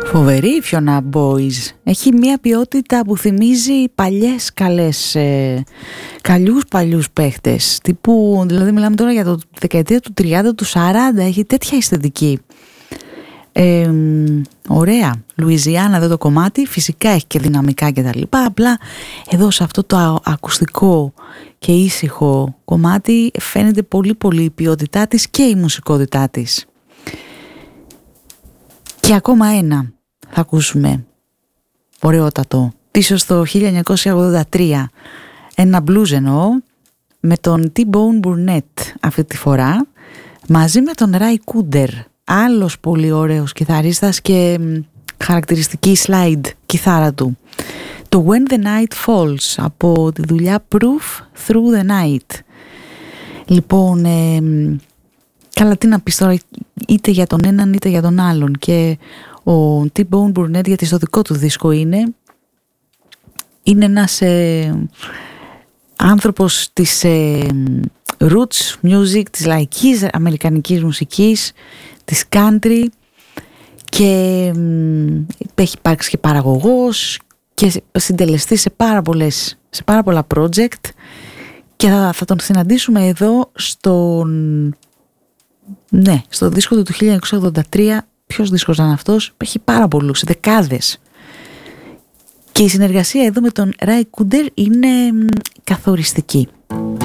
Φοβερή Fiona Boys. Έχει μια ποιότητα που θυμίζει παλιούς παίχτες. Τύπου, δηλαδή μιλάμε τώρα για το δεκαετία του 30, του 40. Έχει τέτοια αισθητική. Ωραία. Λουιζιάννα εδώ το κομμάτι. Φυσικά έχει και δυναμικά και τα λοιπά. Απλά εδώ σε αυτό το ακουστικό και ήσυχο κομμάτι φαίνεται πολύ η ποιότητά της και η μουσικότητά της. Και ακόμα ένα θα ακούσουμε ωραιότατο, πίσω στο 1983, ένα blues εννοώ, με τον T-Bone Burnett αυτή τη φορά, μαζί με τον Ray Cooder, άλλος πολύ ωραίος κιθαρίστας και χαρακτηριστική slide κιθάρα του. Το When the Night Falls από τη δουλειά Proof Through the Night. Λοιπόν, καλά, τι να πεις τώρα, είτε για τον έναν είτε για τον άλλον. Και ο T-Bone Burnett, γιατί στο δικό του δίσκο είναι ένας άνθρωπος της roots music, της λαϊκής αμερικανικής μουσικής, της country, και έχει υπάρξει και παραγωγός και συντελεστής σε πάρα πολλά project, και θα τον συναντήσουμε εδώ στο δίσκο του 1983. Ποιος δίσκος είναι αυτός? Έχει πάρα πολλούς, δεκάδες. Και η συνεργασία εδώ με τον Ray Cooder είναι καθοριστική.